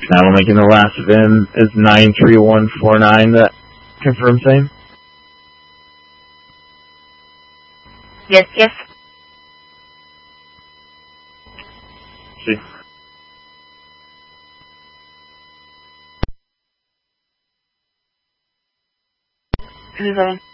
Travel making the last VIN is 93149. That confirm same? Yes, yes. See. Who's on?